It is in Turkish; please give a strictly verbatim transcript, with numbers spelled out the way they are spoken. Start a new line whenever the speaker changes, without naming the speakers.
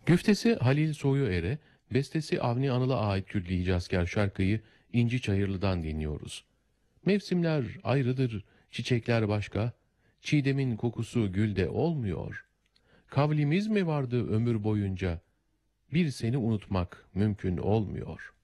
Güftesi Halil Soyuer'e, bestesi Avni Anıl'a ait Külli Hicazkâr şarkıyı İnci Çayırlı'dan dinliyoruz. Mevsimler ayrıdır, çiçekler başka, çiğdemin kokusu gülde olmuyor. Kavlimiz mi vardı ömür boyunca, bir seni unutmak mümkün olmuyor.